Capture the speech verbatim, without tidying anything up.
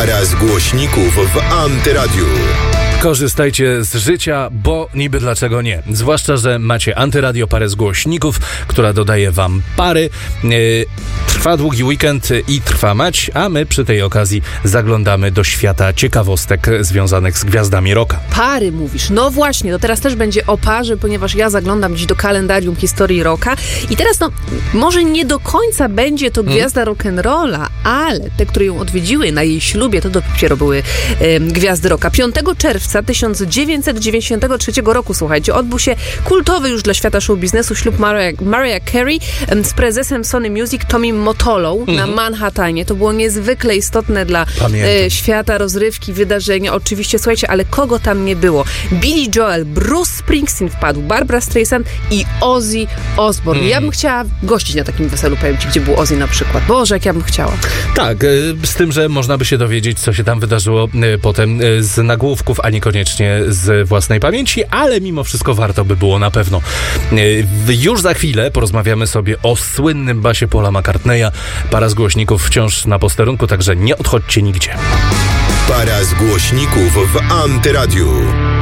Para z głośników w Antyradiu. Korzystajcie z życia, bo niby dlaczego nie. Zwłaszcza, że macie Antyradio, parę z głośników, która dodaje wam pary. Yy, trwa długi weekend i trwa mać, a my przy tej okazji zaglądamy do świata ciekawostek związanych z gwiazdami rocka. Pary mówisz. No właśnie, to teraz też będzie o parze, ponieważ ja zaglądam dziś do kalendarium historii rocka i teraz no, może nie do końca będzie to gwiazda hmm. rock'n'rolla, ale te, które ją odwiedziły na jej ślubie, to dopiero były e, gwiazdy rocka. piątego czerwca tysiąc dziewięćset dziewięćdziesiątego trzeciego roku, słuchajcie, odbył się kultowy już dla świata show biznesu ślub Mariah, Mariah Carey e, z prezesem Sony Music Tommy Motolą hmm. na Manhattanie. To było niezwykle istotne dla e, świata rozrywki, wydarzenia. Oczywiście, słuchajcie, ale kogo tam nie było? Billy Joel, Bruce Springsteen wpadł, Barbara Streisand i Ozzy Osbourne. Hmm. Ja bym chciała gościć na takim weselu, powiem ci, gdzie był Ozzy na przykład. Boże, jak ja bym chciała. Tak, z tym, że można by się dowiedzieć, co się tam wydarzyło potem z nagłówków, a niekoniecznie z własnej pamięci, ale mimo wszystko warto by było na pewno. Już za chwilę porozmawiamy sobie o słynnym basie Paula McCartneya. Para z głośników wciąż na posterunku, także nie odchodźcie nigdzie. Para z głośników w Antyradiu.